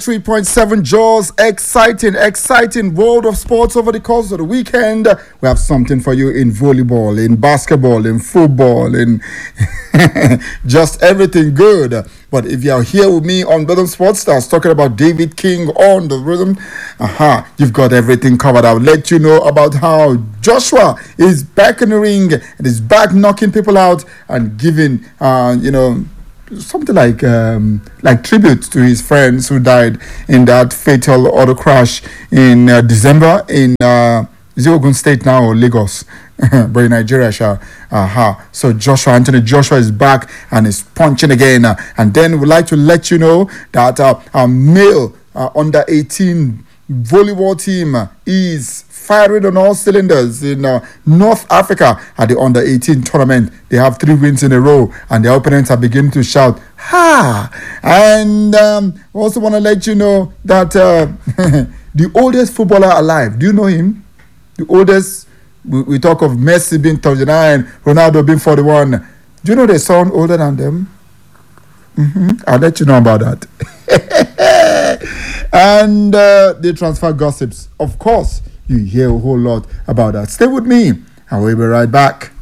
3.7 Jaws, exciting world of sports over the course of the weekend. We have something for you in volleyball, in basketball, in football, in just everything good. But if you are here with me on Rhythm Sports Stars talking about David King on the rhythm, you've got everything covered. I'll let you know about how Joshua is back in the ring and is back knocking people out and giving, something like tribute to his friends who died in that fatal auto crash in December in Ogun State now, or Lagos, but in Nigeria. So Anthony Joshua is back and is punching again. And then we'd like to let you know that our male under 18 volleyball team is firing on all cylinders in North Africa at the under 18 tournament. They have 3 wins in a row and their opponents are beginning to shout, ha! And also want to let you know that the oldest footballer alive, do you know him? The oldest, we talk of Messi being 39, Ronaldo being 41. Do you know there's someone older than them? I'll let you know about that. And the transfer gossips, of course, you hear a whole lot about that. Stay with me and we'll be right back.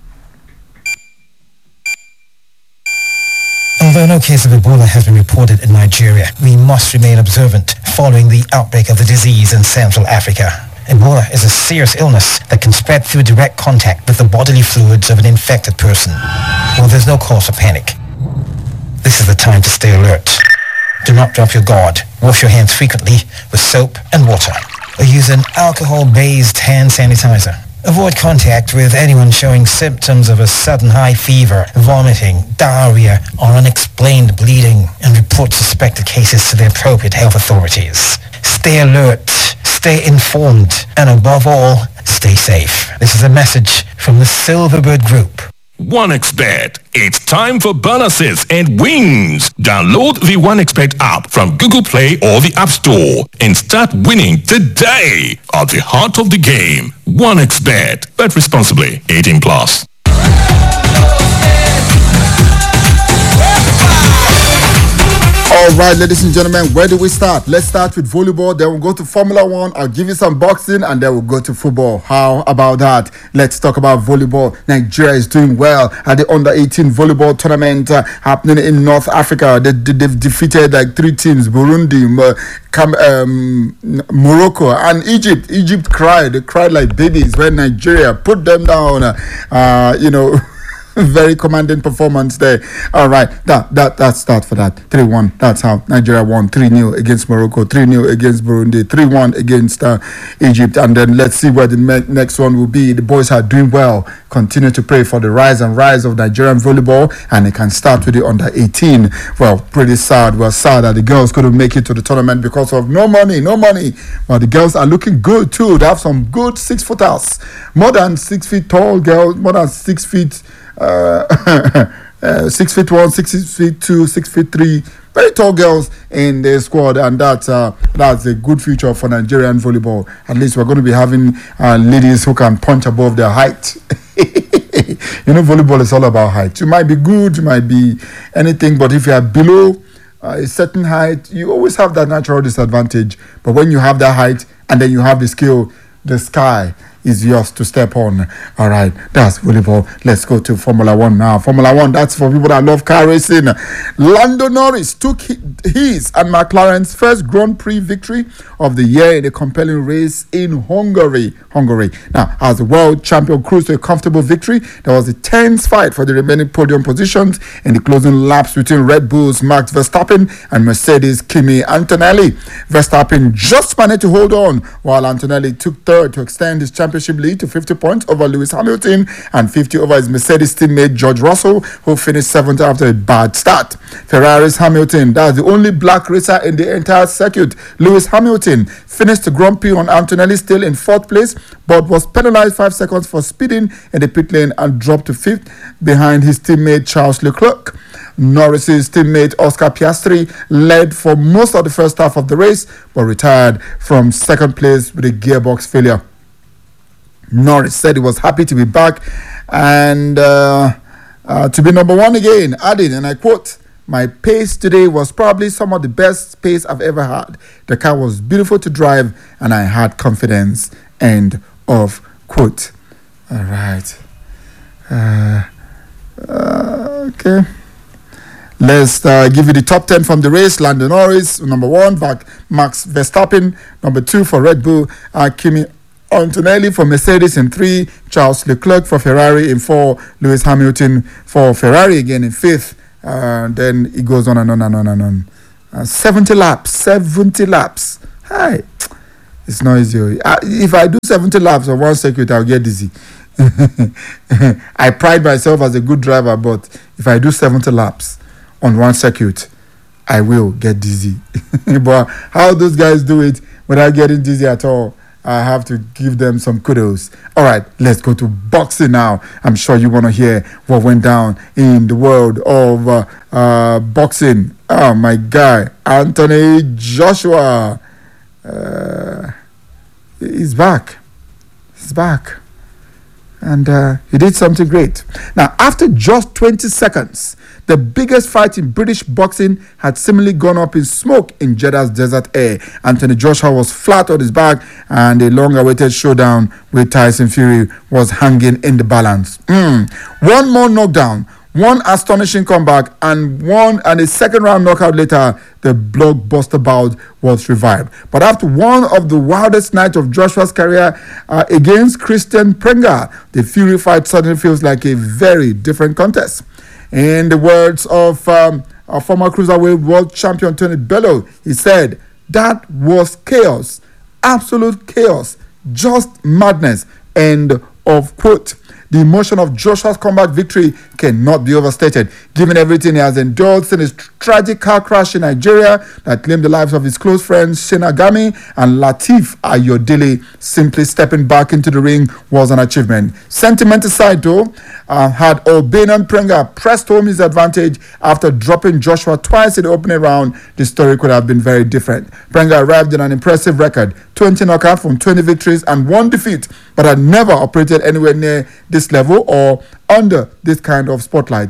Although no case of Ebola has been reported in Nigeria, we must remain observant following the outbreak of the disease in Central Africa. Ebola is a serious illness that can spread through direct contact with the bodily fluids of an infected person. Well, there's no cause for panic. This is the time to stay alert. Do not drop your guard. Wash your hands frequently with soap and water, or use an alcohol-based hand sanitizer. Avoid contact with anyone showing symptoms of a sudden high fever, vomiting, diarrhea, or unexplained bleeding, and report suspected cases to the appropriate health authorities. Stay alert, stay informed, and above all, stay safe. This is a message from the Silverbird Group. OneXBet. It's time for bonuses and wins. Download the OneXBet app from Google Play or the App Store and start winning today. At the heart of the game, OneXBet. Bet responsibly. 18 plus. All right, ladies and gentlemen, where do we start? Let's start with volleyball, then we'll go to Formula One. I'll give you some boxing, and then we'll go to football. How about that? Let's talk about volleyball. Nigeria is doing well at the under-18 volleyball tournament happening in North Africa. They've defeated like 3 teams: Burundi, Morocco, and Egypt. Egypt cried. They cried like babies when Nigeria put them down. Very commanding performance there. All right, that's that for that. 3-1. That's how Nigeria won. 3-0 against Morocco, 3-0 against Burundi, 3-1 against Egypt. And then let's see where the next one will be. The boys are doing well. Continue to pray for the rise of Nigerian volleyball, and they can start with the under 18. Well, pretty sad. We're sad that the girls couldn't make it to the tournament because of no money. But the girls are looking good too. They have some good 6-footers, more than 6 feet tall girls, more than 6 feet. 6'1", 6'2", 6'3", very tall girls in the squad, and that's a good future for Nigerian volleyball. At least we're going to be having ladies who can punch above their height. Volleyball is all about height. You might be good, you might be anything, but if you are below a certain height, you always have that natural disadvantage. But when you have that height and then you have the skill, the sky is yours to step on. All right, that's volleyball. Let's go to Formula One now. Formula One, that's for people that love car racing. Lando Norris took his and McLaren's first Grand Prix victory of the year in a compelling race in Hungary. Now, as the world champion cruised to a comfortable victory, there was a tense fight for the remaining podium positions in the closing laps between Red Bull's Max Verstappen and Mercedes' Kimi Antonelli. Verstappen just managed to hold on, while Antonelli took third to extend his championship lead to 50 points over Lewis Hamilton and 50 over his Mercedes teammate George Russell, who finished 7th after a bad start. Ferrari's Hamilton, that's the only black racer in the entire circuit. Lewis Hamilton finished the Grand Prix on Antonelli, still in 4th place, but was penalized 5 seconds for speeding in the pit lane and dropped to 5th behind his teammate Charles Leclerc. Norris's teammate Oscar Piastri led for most of the first half of the race, but retired from 2nd place with a gearbox failure. Norris said he was happy to be back and to be number 1 again, adding, and I quote, My pace today was probably some of the best pace I've ever had. The car was beautiful to drive and I had confidence. End of quote. All right. Okay. Let's give you the top 10 from the race. Lando Norris, number 1, Max Verstappen, number 2 for Red Bull, Kimi Antonelli for Mercedes in 3, Charles Leclerc for Ferrari in 4, Lewis Hamilton for Ferrari again in 5th. Then it goes on and on and on and on. 70 laps. Hi. It's not easy. If I do 70 laps on one circuit, I'll get dizzy. I pride myself as a good driver, but if I do 70 laps on one circuit, I will get dizzy. But how those guys do it without getting dizzy at all, I have to give them some kudos. All right, let's go to boxing now. I'm sure you want to hear what went down in the world of boxing. Oh, my guy, Anthony Joshua. He's back. And he did something great. Now, after just 20 seconds, the biggest fight in British boxing had seemingly gone up in smoke in Jeddah's desert air. Anthony Joshua was flat on his back, and a long-awaited showdown with Tyson Fury was hanging in the balance. One more knockdown, one astonishing comeback, and a second-round knockout later, the blockbuster bout was revived. But after one of the wildest nights of Joshua's career against Christian Prenga, the Fury fight suddenly feels like a very different contest. In the words of our former cruiserweight world champion Tony Bellew, he said, "That was chaos, absolute chaos, just madness." End of quote. The emotion of Joshua's comeback victory cannot be overstated, given everything he has endured since his tragic car crash in Nigeria that claimed the lives of his close friends Shinagami and Lateef Ayodele. Simply stepping back into the ring was an achievement. Sentiment aside though, had Albanian Prenga pressed home his advantage after dropping Joshua twice in the opening round, the story could have been very different. Prenga arrived in an impressive record, 20 knockouts from 20 victories and 1 defeat, but had never operated anywhere near this level or under this kind of spotlight.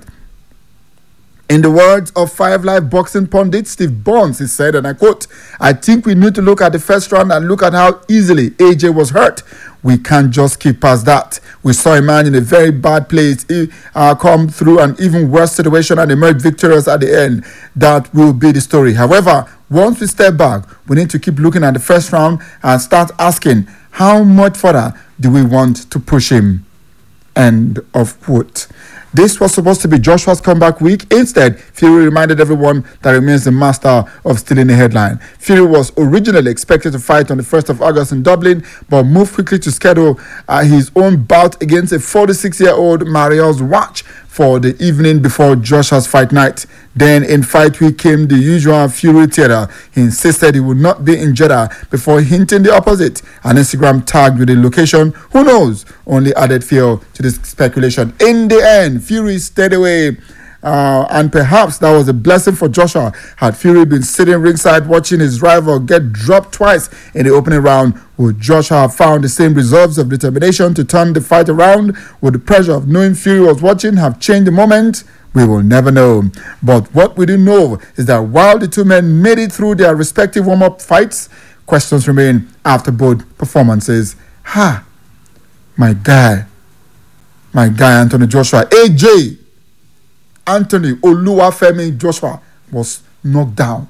In the words of 5 Live boxing pundit Steve Burns, he said, and I quote, "I think we need to look at the first round and look at how easily AJ was hurt. We can't just keep past that. We saw a man in a very bad place come through an even worse situation and emerge victorious at the end. That will be the story. However, once we step back, we need to keep looking at the first round and start asking, how much further do we want to push him?" End of quote. This was supposed to be Joshua's comeback week. Instead, Fury reminded everyone that he remains the master of stealing a headline. Fury was originally expected to fight on the 1st of August in Dublin, but moved quickly to schedule his own bout against a 46-year-old Marius Watch for the evening before Joshua's fight night. Then in fight week came the usual Fury theater. He insisted he would not be in Jeddah before hinting the opposite. An Instagram tagged with the location, who knows, only added fuel to this speculation. In the end, Fury stayed away. And perhaps that was a blessing for Joshua. Had Fury been sitting ringside watching his rival get dropped twice in the opening round, would Joshua have found the same resolve of determination to turn the fight around? Would the pressure of knowing Fury was watching have changed the moment? We will never know. But what we do know is that while the two men made it through their respective warm-up fights, questions remain after both performances. My guy Anthony Joshua, AJ Anthony Oluwafemi Joshua was knocked down.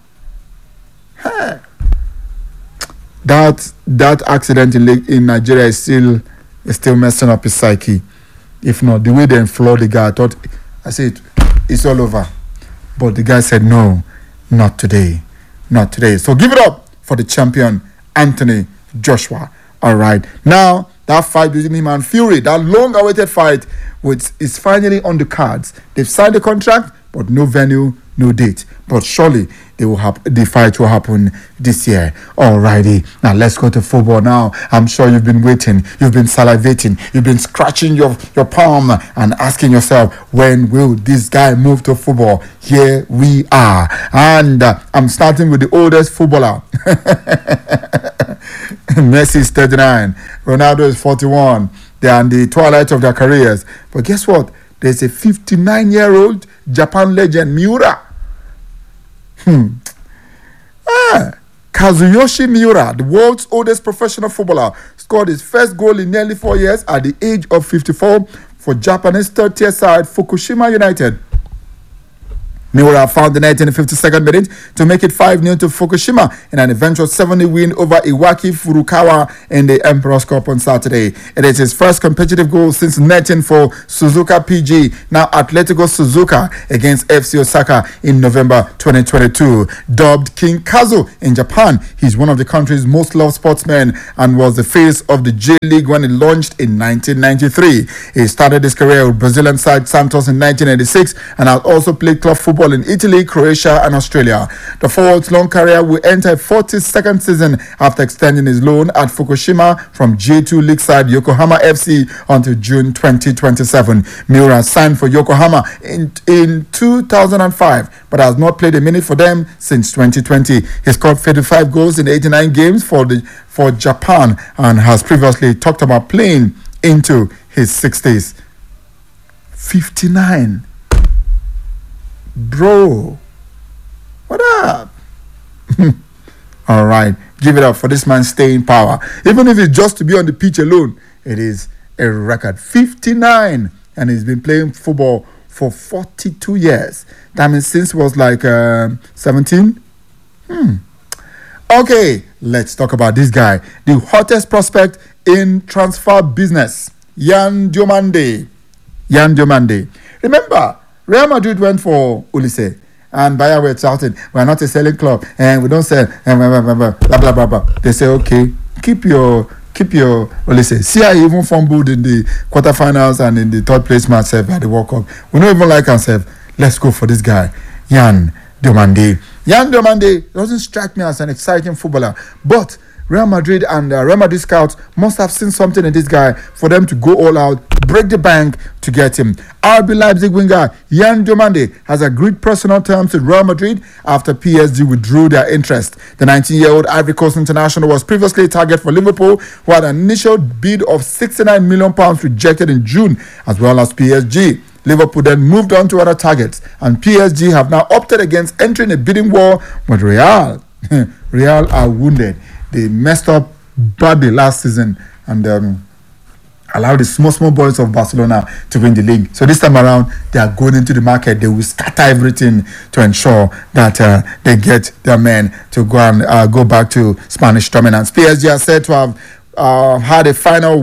That accident in Nigeria is still messing up his psyche. If not, the way they floored the guy, I said it's all over. But the guy said no, not today. So give it up for the champion Anthony Joshua. All right, now that fight between him and Fury, that long-awaited fight, which is finally on the cards. They've signed the contract, but no venue, no date. But surely the fight will happen this year. Alrighty, now let's go to football now. I'm sure you've been waiting, you've been salivating, you've been scratching your palm and asking yourself, when will this guy move to football? Here we are. And I'm starting with the oldest footballer. Messi is 39, Ronaldo is 41. They are in the twilight of their careers. But guess what? There's a 59-year-old Japan legend, Miura. Kazuyoshi Miura, the world's oldest professional footballer, scored his first goal in nearly 4 years at the age of 54 for Japanese third-tier side Fukushima United. Miura found the net in the 52nd minute to make it 5-0 to Fukushima in an eventual 7-0 win over Iwaki Furukawa in the Emperor's Cup on Saturday. It is his first competitive goal since netting for Suzuka PG, now Atletico Suzuka, against FC Osaka in November 2022. Dubbed King Kazu in Japan, he's one of the country's most loved sportsmen and was the face of the J-League when it launched in 1993. He started his career with Brazilian side Santos in 1986 and has also played club football in Italy, Croatia and Australia. The forward's long career will enter a 42nd season after extending his loan at Fukushima from J2 League side Yokohama FC until June 2027. Miura signed for Yokohama in 2005 but has not played a minute for them since 2020. He scored 35 goals in 89 games for Japan and has previously talked about playing into his 60s. 59. Bro, what up? All right, give it up for this man's staying power. Even if it's just to be on the pitch alone, it is a record. 59, and he's been playing football for 42 years. That means since he was like 17. Okay, let's talk about this guy, the hottest prospect in transfer business, Yan Diomande. Remember, Real Madrid went for Ulisse, and Bayern were shouting, "We're not a selling club, and we don't sell." Blah blah blah blah. They say, "Okay, keep your Ulisse." See how he even fumbled in the quarterfinals and in the third place match at the World Cup. We don't even like ourselves. Let's go for this guy, Yan Diomande. Yan Diomande doesn't strike me as an exciting footballer, but Real Madrid and Real Madrid scouts must have seen something in this guy for them to go all out, break the bank to get him. RB Leipzig winger Yan Diomande has agreed personal terms with Real Madrid after PSG withdrew their interest. The 19-year-old Ivory Coast international was previously a target for Liverpool, who had an initial bid of £69 million rejected in June, as well as PSG. Liverpool then moved on to other targets, and PSG have now opted against entering a bidding war with Real. Real are wounded. They messed up badly last season and allowed the small boys of Barcelona to win the league. So this time around, they are going into the market. They will scatter everything to ensure that they get their men to go and go back to Spanish dominance. PSG are said to have had a final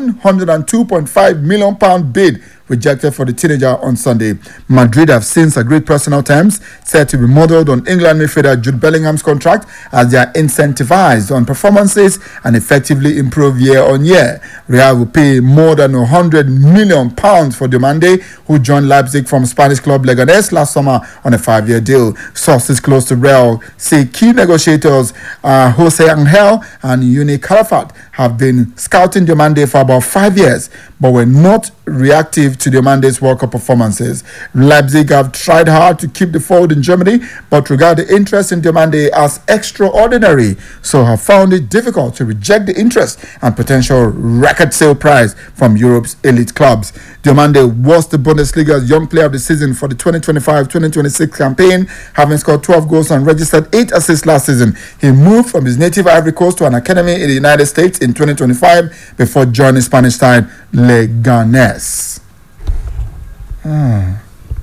£102.5 million bid rejected for the teenager on Sunday. Madrid have since agreed personal terms said to be modeled on England midfielder Jude Bellingham's contract, as they are incentivized on performances and effectively improve year on year. Real will pay more than £100 million for Diomande, who joined Leipzig from Spanish club Leganés last summer on a 5-year deal. Sources close to Real say key negotiators Jose Angel and Yuni Calafat have been scouting Diomande for about 5 years, but were not reactive to Diomande's World Cup performances. Leipzig have tried hard to keep the forward in Germany, but regard the interest in Diomande as extraordinary, so have found it difficult to reject the interest and potential record sale price from Europe's elite clubs. Diomande was the Bundesliga's Young Player of the Season for the 2025-2026 campaign, having scored 12 goals and registered 8 assists last season. He moved from his native Ivory Coast to an academy in the United States in 2025 before joining Spanish side Leganés. Oh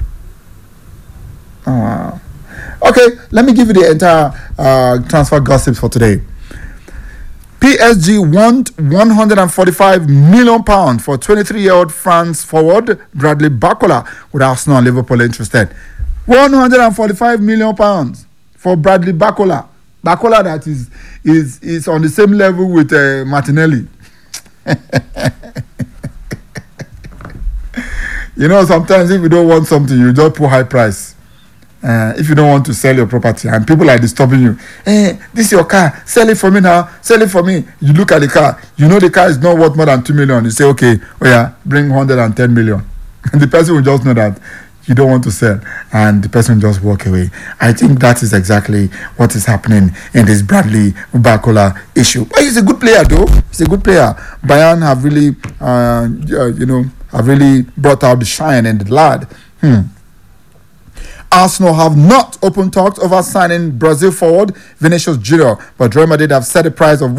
wow. Okay, let me give you the entire transfer gossip for today. PSG want £145 million for 23-year-old France forward Bradley Barcola, with Arsenal and Liverpool interested. £145 million for Bradley Barcola. Barcola that is on the same level with Martinelli. You know, sometimes if you don't want something, you just put high price. If you don't want to sell your property and people are disturbing you, hey, this is your car, sell it for me now, sell it for me. You look at the car, you know the car is not worth more than 2 million. You say, okay, oh yeah, bring 110 million. And the person will just know that you don't want to sell, and the person just walk away. I think that is exactly what is happening in this Bradley Barcola issue. But he's a good player, though. He's a good player. Bayern have really, have really brought out the shine in the lad. Arsenal have not opened talks over signing Brazil forward Vinicius Junior, but Real Madrid have set a price of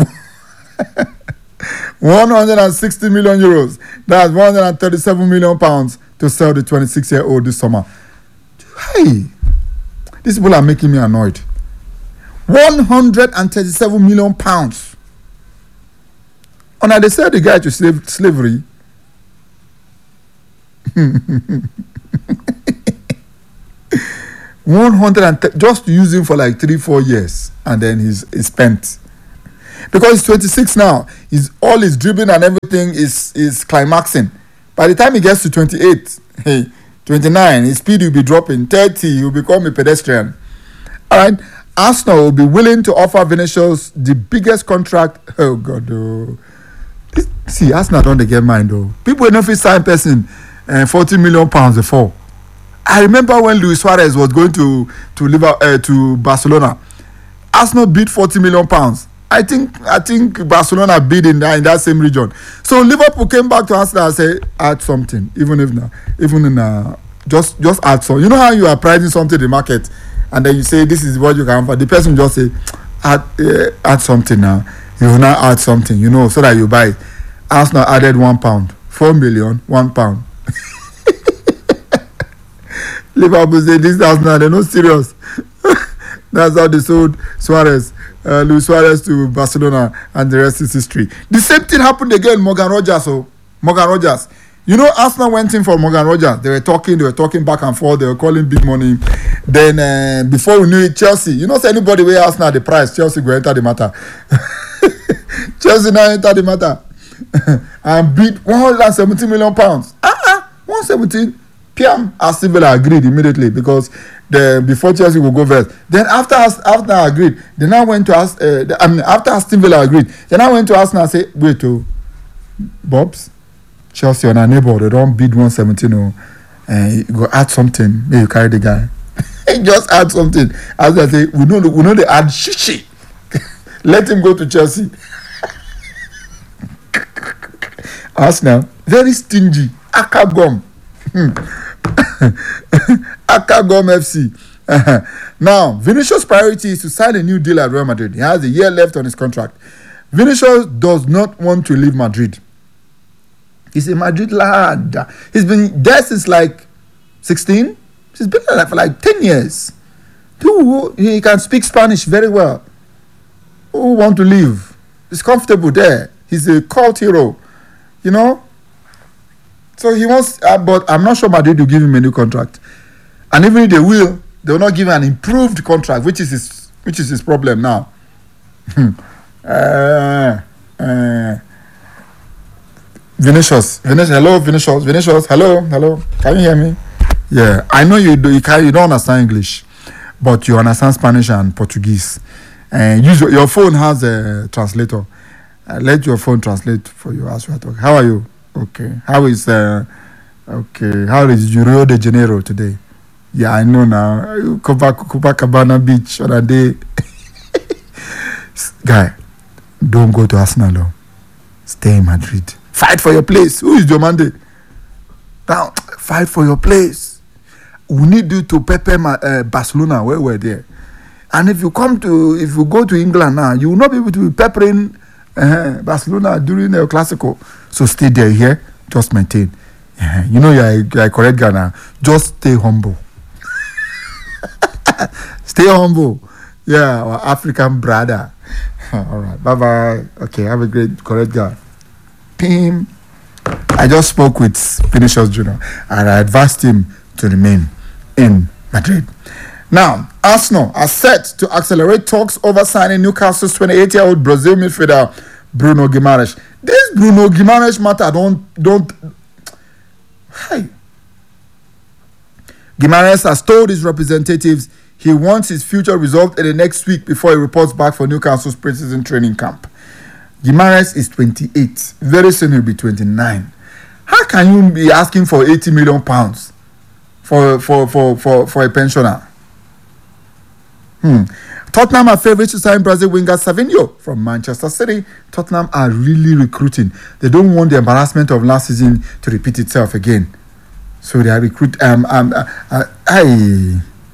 160 million euros. That's 137 million pounds to sell the 26-year-old this summer. Hey, these people are making me annoyed. 137 million pounds. And now they sell the guy to slavery. Just to use him for like 3-4 years, and then he's spent. Because he's 26 now, all his dribbling and everything is climaxing. By the time he gets to 28, 29, his speed will be dropping. 30, he will become a pedestrian. All right, Arsenal will be willing to offer Vinicius the biggest contract. Oh God, oh. See, Arsenal don't get mine though. People enough to sign person 40 million pounds before. I remember when Luis Suarez was going to Barcelona. Arsenal bid 40 million pounds. I think Barcelona bid in that same region. So Liverpool came back to Arsenal and said, add something, just add something. You know how you are pricing something in the market, and then you say this is what you can offer. The person just say, add something now. You will now add something, so that you buy it. Arsenal added £1, 4 million, £1. Liverpool say this Arsenal, they're not serious. That's how they sold Luis Suarez to Barcelona, and the rest is history. The same thing happened again, Morgan Rogers. Arsenal went in for Morgan Rogers. They were talking back and forth. They were calling big money. Then before we knew it, Chelsea. Say anybody where Arsenal the price, Chelsea will enter the matter. Chelsea now enter the matter and bid 170 million pounds. 117. Piam Aston Villa agreed immediately because before Chelsea will go first. Then after agreed, they now went to us. After Aston Villa agreed, they now went to Arsenal and say, "Wait, Bobs, Chelsea on our neighbor, they don't bid 117. You go add something. Maybe you carry the guy. Just add something." As I say, we know they add shishi. Let him go to Chelsea. Arsenal very stingy. Akagom. Akagom FC. Now, Vinicius' priority is to sign a new deal at Real Madrid. He has a year left on his contract. Vinicius does not want to leave Madrid. He's a Madrid lad. He's been there since like 16. He's been there for like 10 years. He can speak Spanish very well. Who want to leave? He's comfortable there. He's a cult hero. So he wants, but I'm not sure Madrid will give him a new contract. And even if they will not give him an improved contract, which is his problem now. Vinicius, hello, Vinicius, hello. Can you hear me? Yeah, I know you don't understand English, but you understand Spanish and Portuguese. And your phone has a translator. Let your phone translate for you as we are talking. How are you? Okay. How is Rio de Janeiro today? Yeah, I know now. Copacabana Beach on a day. Guy, don't go to Arsenal. Stay in Madrid. Fight for your place. Who is Diomande? Now, fight for your place. We need you to pepper Barcelona where we're there. And if you go to England now, you will not be able to be peppering Barcelona during the Clasico. So stay there here. Just maintain. You're a correct guy now. Just stay humble. Stay humble. Yeah, our African brother. All right. Bye-bye. Okay, have a great, correct guy. Pim. I just spoke with Vinicius Junior and I advised him to remain in Madrid. Now, Arsenal are set to accelerate talks over signing Newcastle's 28-year-old Brazil midfielder Bruno Guimaraes. This Bruno Guimaraes matter don't. Hey. Guimaraes has told his representatives he wants his future resolved in the next week before he reports back for Newcastle's pre-season training camp. Guimaraes is 28. Very soon he'll be 29. How can you be asking for 80 million pounds for a pensioner? Tottenham are favourites to sign Brazil winger Savinho from Manchester City. Tottenham are really recruiting. They don't want the embarrassment of last season to repeat itself again. So they are recruiting.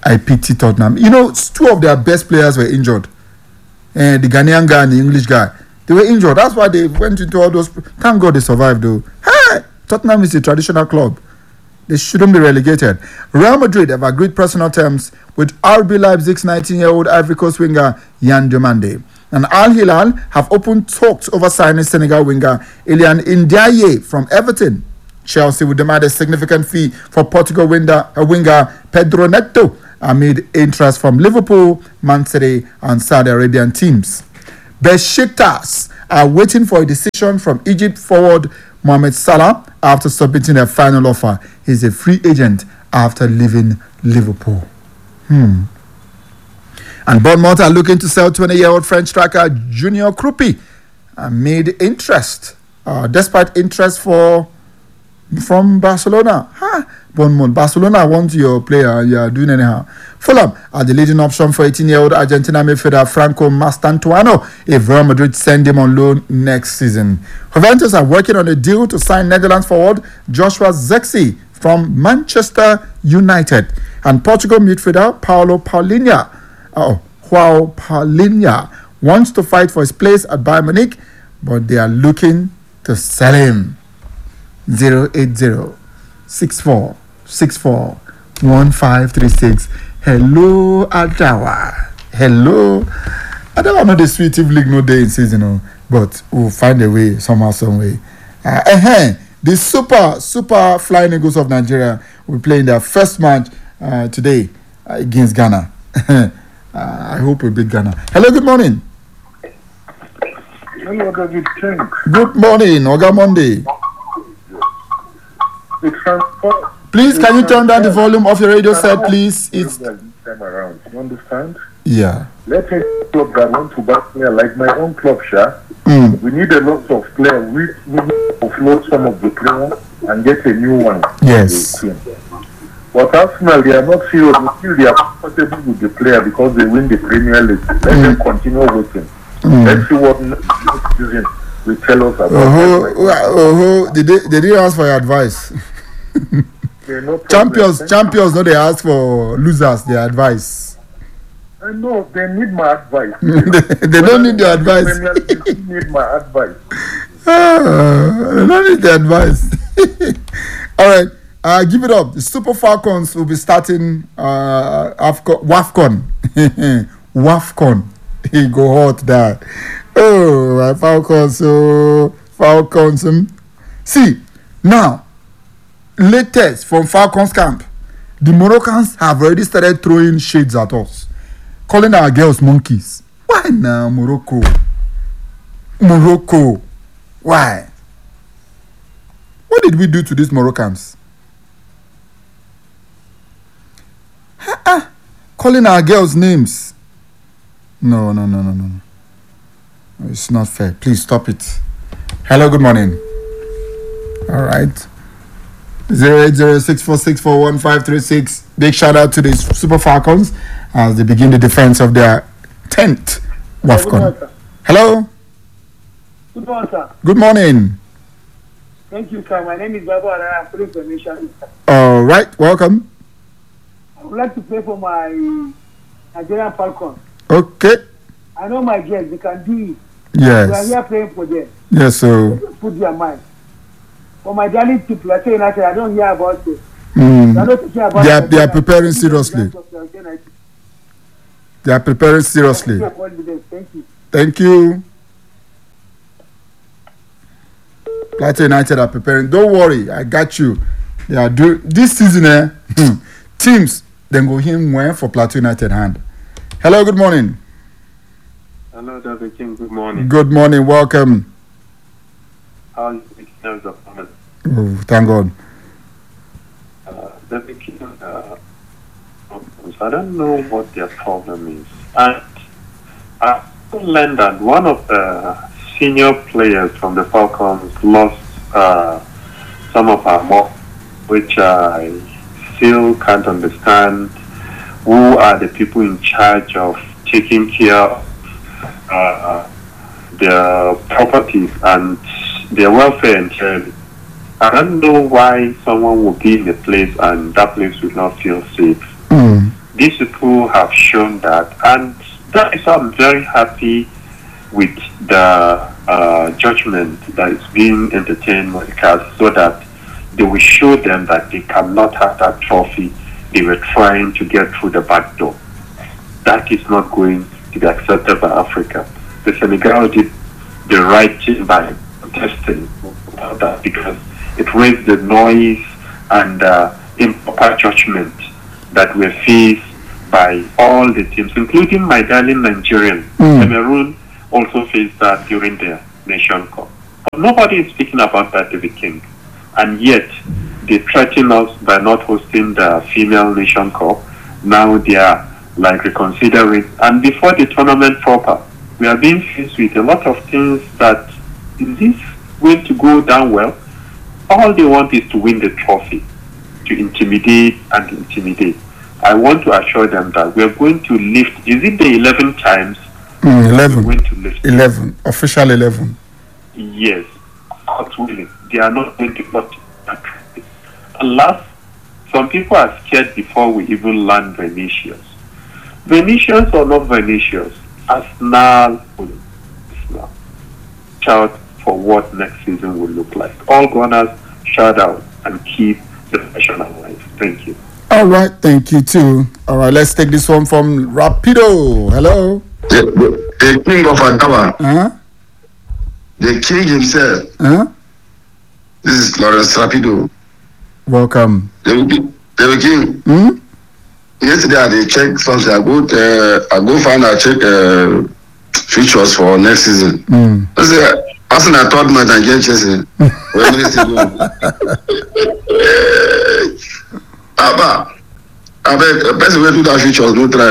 I pity Tottenham. You know, two of their best players were injured. The Ghanaian guy and the English guy. They were injured. That's why they went into all those. Thank God they survived, though. Hey, Tottenham is a traditional club. They shouldn't be relegated. Real Madrid have agreed personal terms with RB Leipzig's 19-year-old Ivory Coast winger Yan Diomande. And Al Hilal have opened talks over signing Senegal winger Ilian Ndiaye from Everton. Chelsea will demand a significant fee for Portugal winger Pedro Neto amid interest from Liverpool, Man City and Saudi Arabian teams. Besiktas are waiting for a decision from Egypt forward Mohamed Salah after submitting a final offer. He's a free agent after leaving Liverpool. And Bournemouth are looking to sell 20-year-old French striker Junior Krupi amid interest, despite interest from Barcelona. Bournemouth, Barcelona wants your player, you are doing anyhow. Fulham are the leading option for 18-year-old Argentina midfielder Franco Mastantuano if Real Madrid send him on loan next season. Juventus are working on a deal to sign Netherlands forward Joshua Zexi from Manchester United. And Portugal midfielder João Paulinho wants to fight for his place at Bayern Munich, but they are looking to sell him. 080-6464-1536. Hello, Adawa. Hello. Adawa not the sweet league no day in season, but we'll find a way, somehow, some way. The super Flying Eagles of Nigeria will play in their first match today against Ghana. I hope we beat Ghana. Hello, good morning. Hello, David King. Good morning, Oga Monday. Please, can you turn down the volume of your radio set, please? It's time around. You understand? Yeah. Let me club that want to back player like my own club, Sha. We need a lot of players. We need to offload some of the players and get a new one. Yes. But Arsenal, they are not serious. They are comfortable with the player because they win the Premier League. Let them continue waiting. Let's see what next season will tell us about. They didn't ask for your advice. Champions, no, they ask for losers, their advice. I know, they need my advice. They don't need your advice. They need my advice. They don't need the advice. All right, give it up. The Super Falcons will be starting WAFCON. WAFCON. He go hot that. Oh, my Falcons. Falcons. See, now, latest from Falcons camp, the Moroccans have already started throwing shades at us, calling our girls monkeys. Why now, Morocco? Why? What did we do to these Moroccans? Calling our girls names. No. It's not fair. Please stop it. Hello, good morning. All right. 080-6464-1536. Big shout out to the Super Falcons as they begin the defense of their 10th WAFCON. Hello. Good morning, sir. Good morning. Thank you, sir. My name is Babu and I am playing for Nation. All right, welcome. I would like to play for my Nigerian Falcons. Okay. I know my girls, they can do it. Yes. We are here playing for them. Yes, so. Put their mind. For my darling people, I say I don't hear about it. They are preparing seriously. They are preparing seriously. Thank you. Thank you. Plateau United are preparing. Don't worry, I got you. They are doing this season. Teams then go him where for Plateau United hand. Hello, good morning. Hello, David King. Good morning. Good morning. Welcome. How are you taking care of the family? Oh, thank God. David King, I don't know what their problem is. And I learned that one of the senior players from the Falcons lost some of her more, which I still can't understand. Who are the people in charge of taking care of their properties and their welfare entirely? I don't know why someone would be in a place and that place would not feel safe. these people have shown that, and that is why I'm very happy with the judgment that is being entertained by the CAF, so that they will show them that they cannot have that trophy they were trying to get through the back door. That is not going to be accepted by Africa. The Senegal did the right thing by protesting about that, because it raised the noise and improper judgment that were faced by all the teams, including my darling Nigerian. Cameroon also faced that during their Nation Cup. But nobody is speaking about that, David King. And yet, they threaten us by not hosting the female Nation Cup. Now they are like reconsidering. And before the tournament proper, we are being faced with a lot of things that, is this going to go down well? All they want is to win the trophy, to intimidate and intimidate. I want to assure them that we are going to lift, is it the 11 times? 11. We're going to lift 11. Official 11. Yes. God willing. They are not going to cut that trophy. And last, some people are scared before we even learn Venetians. Venetians or not Venetians, Arsenal will shout for what next season will look like. All Gunners shout out and keep the passion alive. Thank you. All right, thank you too. All right, let's take this one from Rapido. Hello. The king of Adama. The king himself. This is Lawrence Rapido. Welcome. The king. Yesterday I checked something. I go find out check features for next season. I said, Arsenal thought my Nigerian Chelsea. Where many still go? I bet person will do that features, no try.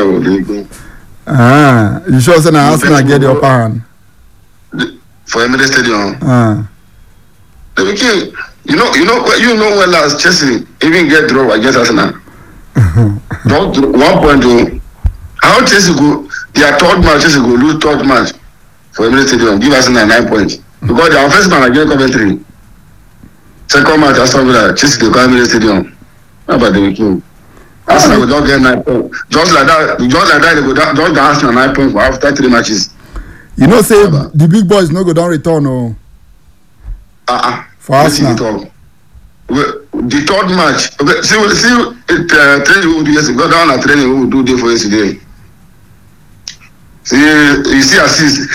You sure say na Arsenal get the upper hand? For Emirates Stadium. The king, you know when last Chelsea even get draw against Arsenal. Not 1.0. How Chelsea go? Their third match, Chelsea go lose third match for Emirates Stadium. Give Arsenal 9 points because their first match against Coventry. Second match, Aston Villa, Chelsea they go Emirates Stadium. How about the king? Arsenal will not get 9 points. Just like that, they go down. Just the Arsenal 9 points for after 3 matches. You know, say the big boys no go down return or. For Arsenal. The third match. Okay, see training we will do yesterday. Go down and training we will do day for yesterday. See, you see assist.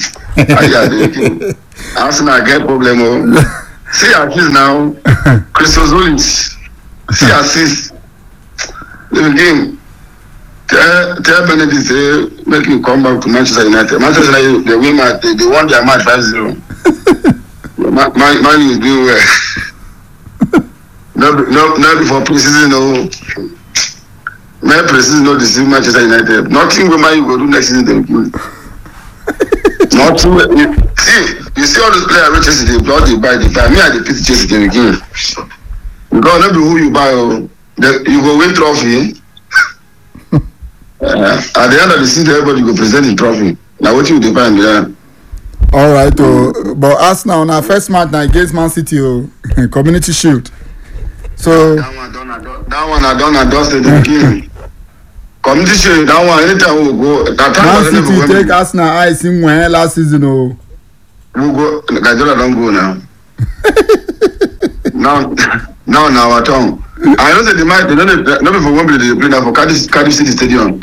Arsenal get problem. See assist now. Christos Zolis. See assist. The game. Tell Benedict say make you come back to Manchester United. Manchester United they win match. They won their match 5-0. Man is doing well. No before pre-season, no. My pre-season, no deceive Manchester United. Nothing we might go do next season. Nothing. You see all those players which Chelsea they blood they buy. Me I dey pity Chelsea they again. Because no be who you buy. You go win trophy. At the end of the season, everybody go present the trophy. Now what you buy in all right, but Arsenal on our first match now against Man City, Community Shield. So that one I done dusted the game. Community Shield, that one anytime we go. Man City take Arsenal ice in when last season. We go. Nigeria don't go now. now our tongue. I know that the match. They don't for Wembley. They play now for Cardiff City Stadium.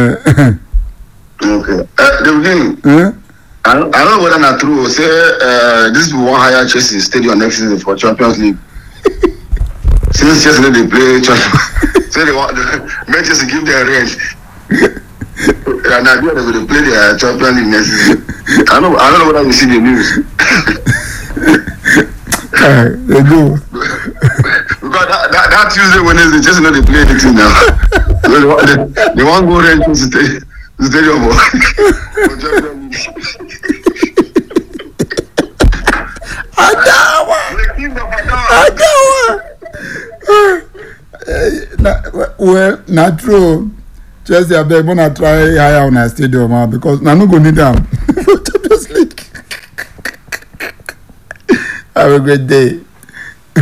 Okay. The beginning. I don't know whether not true. Say this will one higher Chelsea Stadium next season for Champions League. Since Chelsea they play Champions, say they want Manchester give their rent. And I they will play their Champions League next season. I don't know whether you see the news. They do. Because that Tuesday, Wednesday, Chelsea know they play anything now. They won't go rent to stadium for Champions League. Well, not true. Chelsea, I beg, wanna try higher on our stadium because I no go need them for Champions League. Have a great day.